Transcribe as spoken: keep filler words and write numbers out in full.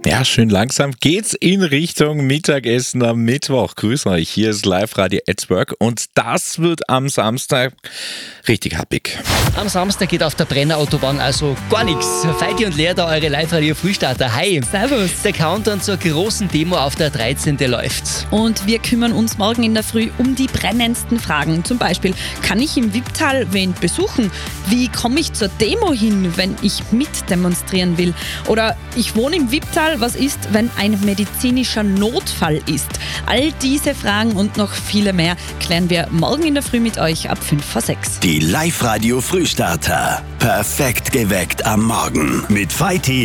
Ja, schön langsam geht's in Richtung Mittagessen am Mittwoch. Grüß euch, hier ist Live-Radio at Work und das wird am Samstag richtig happig. Am Samstag geht auf der Brennerautobahn also gar nichts. Feiti und Lea, da eure Live-Radio-Frühstarter. Hi. Servus. Der Countdown zur großen Demo auf der dreizehnten läuft. Und wir kümmern uns morgen in der Früh um die brennendsten Fragen. Zum Beispiel, kann ich im Wipptal wen besuchen? Wie komme ich zur Demo hin, wenn ich mitdemonstrieren will? Oder ich wohne im Wipptal, was ist, wenn ein medizinischer Notfall ist? All diese Fragen und noch viele mehr klären wir morgen in der Früh mit euch ab fünf vor sechs. Die Live-Radio Frühstarter. Perfekt geweckt am Morgen. Mit Feiti